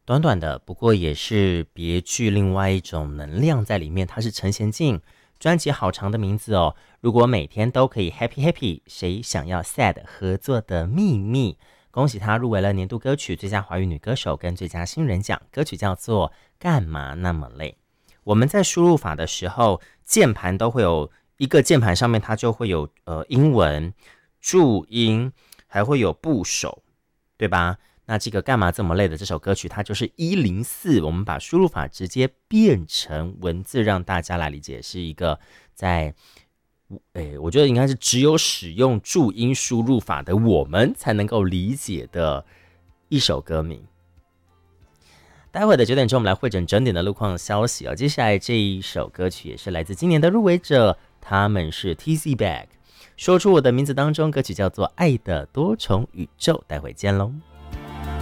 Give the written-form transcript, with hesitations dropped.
短短的，不过也是别具另外一种能量在里面。它是陈娴静专辑好长的名字哦。如果每天都可以 happy happy， 谁想要 sad 合作的秘密？恭喜她入围了年度歌曲、最佳华语女歌手跟最佳新人奖。歌曲叫做《干嘛那么累》。我们在输入法的时候，键盘都会有一个键盘上面它就会有英文、注音，还会有部首，对吧？那这个干嘛这么累的这首歌曲，它就是104，我们把输入法直接变成文字，让大家来理解，是一个在我觉得应该是只有使用注音输入法的我们才能够理解的一首歌名。待会的9点钟，我们来汇整整点的路况消息哦。接下来这一首歌曲也是来自今年的入围者，他们是 TZ Bag， 说出我的名字当中，歌曲叫做《爱的多重宇宙》。待会见喽。